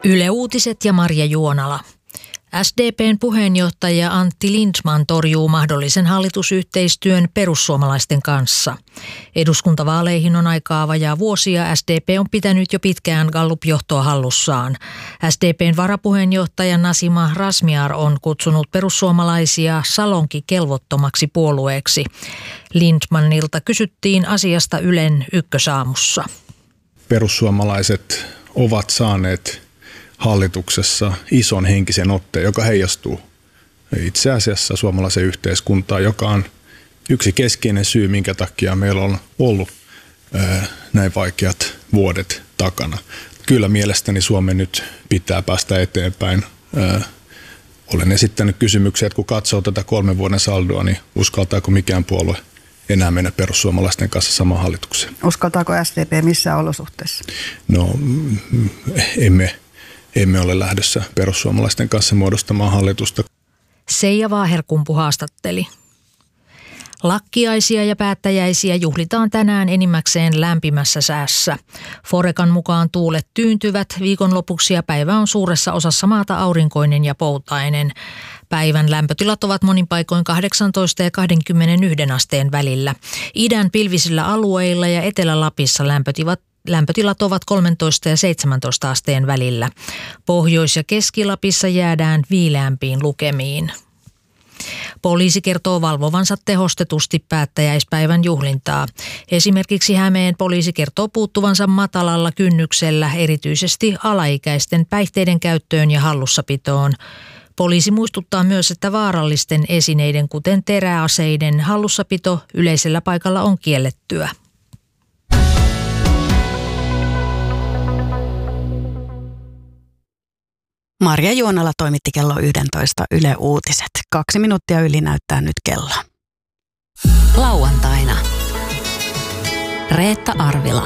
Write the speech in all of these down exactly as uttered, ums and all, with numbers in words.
Yle Uutiset ja Marja Juonala. S D P:n puheenjohtaja Antti Lindtman torjuu mahdollisen hallitusyhteistyön perussuomalaisten kanssa. Eduskuntavaaleihin on aikaa vajaa vuosia. S D P on pitänyt jo pitkään Gallup-johtoa hallussaan. S D P:n varapuheenjohtaja Nasima Razmyar on kutsunut perussuomalaisia salonkikelvottomaksi puolueeksi. Lindtmanilta kysyttiin asiasta Ylen Ykkösaamussa. Perussuomalaiset ovat saaneet hallituksessa ison henkisen otteen, joka heijastuu itse asiassa suomalaiseen yhteiskuntaan, joka on yksi keskeinen syy, minkä takia meillä on ollut ää, näin vaikeat vuodet takana. Kyllä mielestäni Suomen nyt pitää päästä eteenpäin. Ää, olen esittänyt kysymyksiä, että kun katsoo tätä kolmen vuoden saldoa, niin uskaltaako mikään puolue enää mennä perussuomalaisten kanssa samaan hallitukseen? Uskaltaako S D P missään olosuhteissa? No emme. Emme ole lähdössä perussuomalaisten kanssa muodostamaan hallitusta. Seija Vaaherkumpu haastatteli. Lakkiaisia ja päättäjäisiä juhlitaan tänään enimmäkseen lämpimässä säässä. Forecan mukaan tuulet tyyntyvät viikonlopuksi ja päivä on suuressa osassa maata aurinkoinen ja poutainen. Päivän lämpötilat ovat monin paikoin kahdeksantoista ja kaksikymmentäyksi asteen välillä. Idän pilvisillä alueilla ja Etelä-Lapissa lämpötilat Lämpötilat ovat kolmetoista ja seitsemäntoista asteen välillä. Pohjois- ja Keski-Lapissa jäädään viileämpiin lukemiin. Poliisi kertoo valvovansa tehostetusti päättäjäispäivän juhlintaa. Esimerkiksi Hämeen poliisi kertoo puuttuvansa matalalla kynnyksellä erityisesti alaikäisten päihteiden käyttöön ja hallussapitoon. Poliisi muistuttaa myös, että vaarallisten esineiden kuten teräaseiden hallussapito yleisellä paikalla on kiellettyä. Marja Juonala toimitti kello yksitoista Yle Uutiset. Kaksi minuuttia yli näyttää nyt kello. Lauantaina. Reetta Arvila.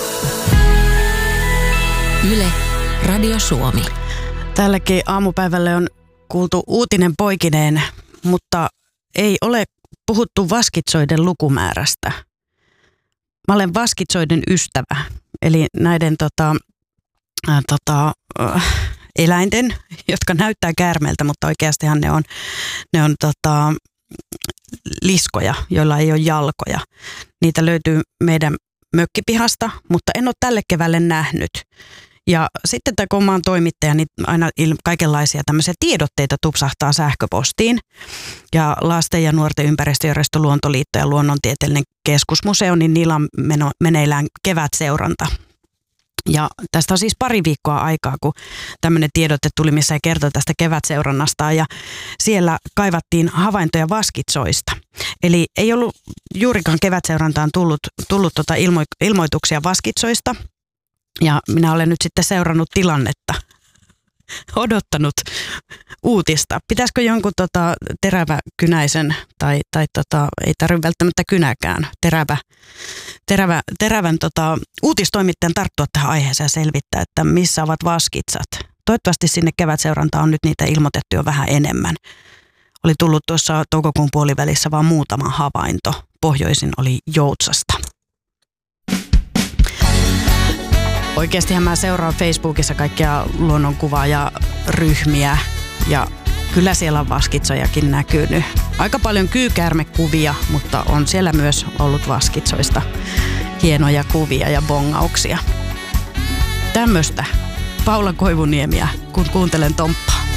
Yle, Radio Suomi. Tälläkin aamupäivälle on kuultu uutinen poikineen, mutta ei ole puhuttu vaskitsoiden lukumäärästä. Mä olen vaskitsoiden ystävä, eli näiden tota, äh, tota, äh, eläinten, jotka näyttää käärmeeltä, mutta oikeastihan ne on, ne on tota, liskoja, joilla ei ole jalkoja. Niitä löytyy meidän mökkipihasta, mutta en ole tälle keväälle nähnyt. Ja sitten kun mä oon toimittaja, niin aina kaikenlaisia tämmöisiä tiedotteita tupsahtaa sähköpostiin. Ja Lasten ja nuorten ympäristöjärjestö Luontoliitto ja Luonnontieteellinen keskusmuseo, niin niillä on meno, meneillään kevätseuranta. Ja tästä on siis pari viikkoa aikaa, kun tämmöinen tiedote tuli, missä ei kertoi tästä kevätseurannasta. Ja siellä kaivattiin havaintoja vaskitsoista. Eli ei ollut juurikaan kevätseurantaan tullut, tullut tota ilmo, ilmoituksia vaskitsoista. Ja minä olen nyt sitten seurannut tilannetta, odottanut uutista. Pitäisikö jonkun tota teräväkynäisen, tai, tai tota, ei tarvitse välttämättä kynäkään, terävä, terävä, terävän tota, uutistoimittajan tarttua tähän aiheeseen ja selvittää, että missä ovat vaskitsat. Toivottavasti sinne kevätseurantaan on nyt niitä ilmoitettu jo vähän enemmän. Oli tullut tuossa toukokuun puolivälissä vaan muutama havainto. Pohjoisin oli Joutsasta. Oikeastihan mä seuraan Facebookissa kaikkia luonnonkuvaa ja ryhmiä ja kyllä siellä on vaskitsojakin näkynyt. Aika paljon kyykäärmekuvia, mutta on siellä myös ollut vaskitsoista hienoja kuvia ja bongauksia. Tämmöistä Paula Koivuniemiä, kun kuuntelen Tomppaa.